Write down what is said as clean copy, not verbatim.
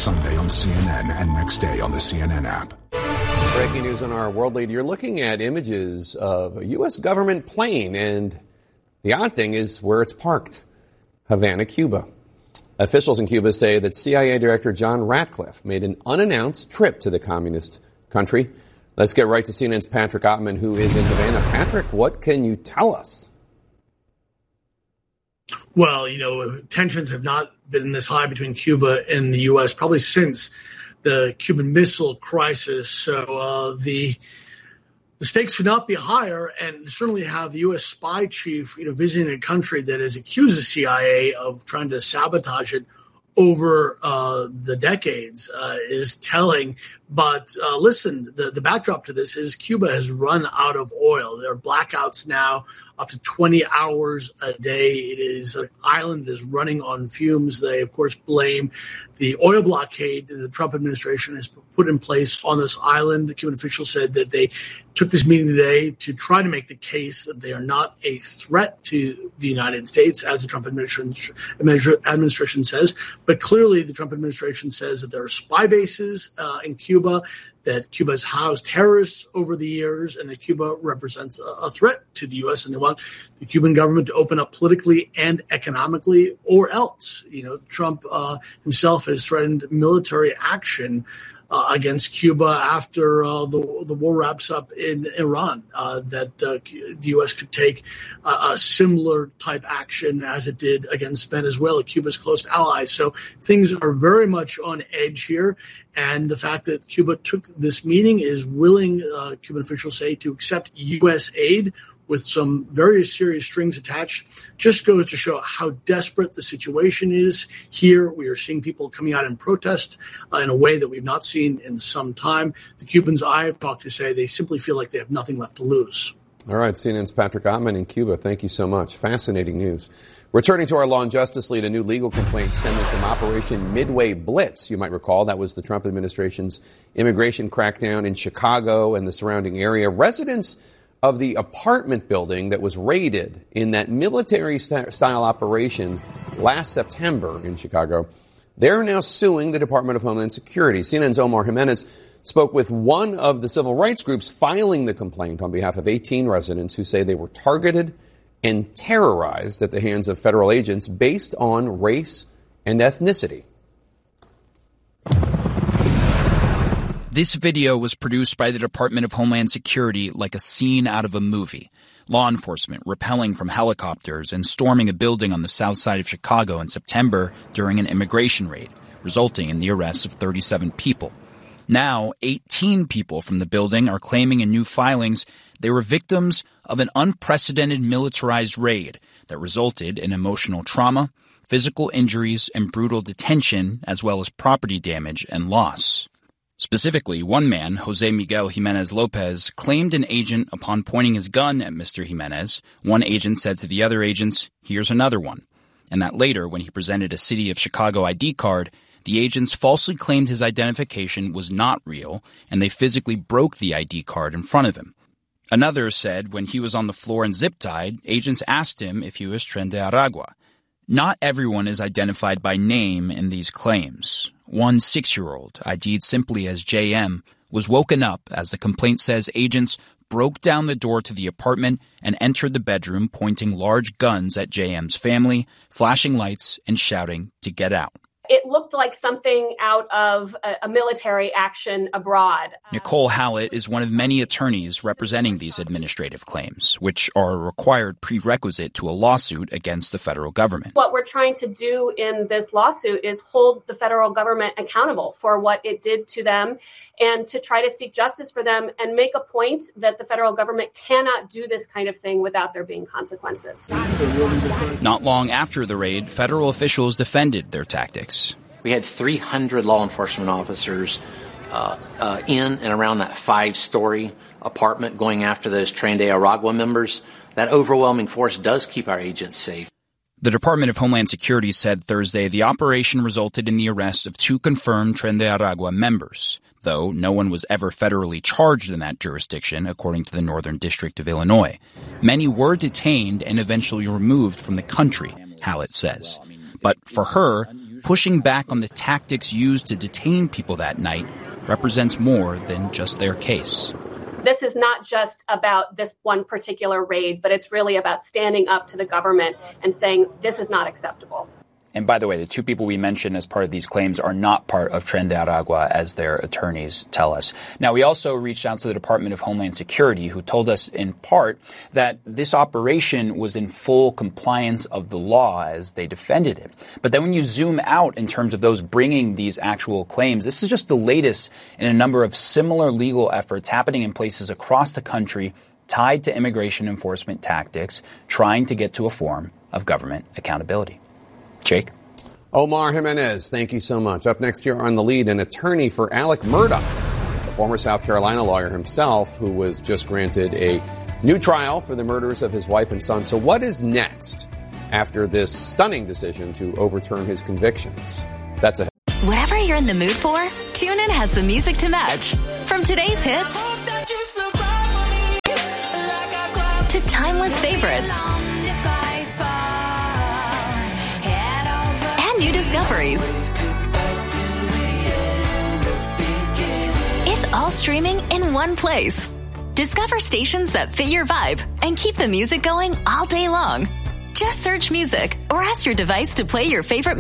Sunday on CNN and next day on the CNN app. Breaking news on our world lead. You're looking at images of a U.S. government plane, and the odd thing is where it's parked. Havana, Cuba. Officials in Cuba say that CIA Director John Ratcliffe made an unannounced trip to the communist country. Let's get right to CNN's Patrick Ottman, who is in Havana. Patrick, what can you tell us? Well, tensions have not been this high between Cuba and the U.S. probably since the Cuban Missile Crisis. So the stakes could not be higher, and certainly have the U.S. spy chief, visiting a country that has accused the CIA of trying to sabotage it over the decades is telling. But listen, the backdrop to this is Cuba has run out of oil. There are blackouts now up to 20 hours a day. It is an island that is running on fumes. They, of course, blame the oil blockade that the Trump administration has put in place on this island. The Cuban officials said that they took this meeting today to try to make the case that they are not a threat to the United States, as the Trump administration says. But clearly the Trump administration says that there are spy bases in Cuba, that Cuba has housed terrorists over the years, and that Cuba represents a threat to the U.S., and they want the Cuban government to open up politically and economically, or else. Trump himself has threatened military action against Cuba after the war wraps up in Iran, that the U.S. could take a similar type action as it did against Venezuela, Cuba's close allies. So things are very much on edge here. And the fact that Cuba took this meeting is willing, Cuban officials say, to accept U.S. aid with some very serious strings attached, just goes to show how desperate the situation is here. We are seeing people coming out in protest in a way that we've not seen in some time. The Cubans I have talked to say they simply feel like they have nothing left to lose. All right, CNN's Patrick Ottman in Cuba. Thank you so much. Fascinating news. Returning to our law and justice lead, a new legal complaint stemming from Operation Midway Blitz. You might recall that was the Trump administration's immigration crackdown in Chicago and the surrounding area. Residents of the apartment building that was raided in that military-style operation last September in Chicago, they're now suing the Department of Homeland Security. CNN's Omar Jimenez spoke with one of the civil rights groups filing the complaint on behalf of 18 residents who say they were targeted and terrorized at the hands of federal agents based on race and ethnicity. This video was produced by the Department of Homeland Security like a scene out of a movie. Law enforcement rappelling from helicopters and storming a building on the south side of Chicago in September during an immigration raid, resulting in the arrest of 37 people. Now, 18 people from the building are claiming in new filings they were victims of an unprecedented militarized raid that resulted in emotional trauma, physical injuries, and brutal detention, as well as property damage and loss. Specifically, one man, Jose Miguel Jimenez Lopez, claimed an agent upon pointing his gun at Mr. Jimenez. One agent said to the other agents, "Here's another one." And that later, when he presented a City of Chicago ID card, the agents falsely claimed his identification was not real, and they physically broke the ID card in front of him. Another said when he was on the floor and zip-tied, agents asked him if he was Tren de Aragua. Not everyone is identified by name in these claims. One 6-year-old, ID'd simply as JM, was woken up as the complaint says agents broke down the door to the apartment and entered the bedroom pointing large guns at JM's family, flashing lights and shouting to get out. It looked like something out of a military action abroad. Nicole Hallett is one of many attorneys representing these administrative claims, which are a required prerequisite to a lawsuit against the federal government. What we're trying to do in this lawsuit is hold the federal government accountable for what it did to them and to try to seek justice for them and make a point that the federal government cannot do this kind of thing without there being consequences. Not long after the raid, federal officials defended their tactics. We had 300 law enforcement officers in and around that 5-story apartment going after those Tren de Aragua members. That overwhelming force does keep our agents safe. The Department of Homeland Security said Thursday the operation resulted in the arrest of 2 confirmed Tren de Aragua members, though no one was ever federally charged in that jurisdiction, according to the Northern District of Illinois. Many were detained and eventually removed from the country, Hallett says. But for her, pushing back on the tactics used to detain people that night represents more than just their case. This is not just about this one particular raid, but it's really about standing up to the government and saying this is not acceptable. And by the way, the two people we mentioned as part of these claims are not part of Tren de Aragua, as their attorneys tell us. Now, we also reached out to the Department of Homeland Security, who told us in part that this operation was in full compliance of the law as they defended it. But then when you zoom out in terms of those bringing these actual claims, this is just the latest in a number of similar legal efforts happening in places across the country tied to immigration enforcement tactics, trying to get to a form of government accountability. Jake? Omar Jimenez, thank you so much. Up next here on The Lead, an attorney for Alec Murdaugh, the former South Carolina lawyer himself, who was just granted a new trial for the murders of his wife and son. So what is next after this stunning decision to overturn his convictions? That's ahead. Whatever you're in the mood for, TuneIn has the music to match. From today's hits to timeless favorites. New discoveries. It's all streaming in one place. Discover stations that fit your vibe and keep the music going all day long. Just search music or ask your device to play your favorite music.